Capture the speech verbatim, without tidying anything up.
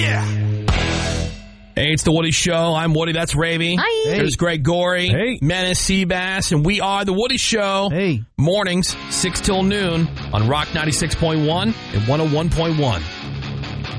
Yeah. Hey, it's the Woody Show. I'm Woody. That's Ravy. Hi. Hey. There's Greg Gorey. Hey. Menace Seabass. And we are the Woody Show. Hey. Mornings, six till noon on Rock ninety-six point one and one oh one point one.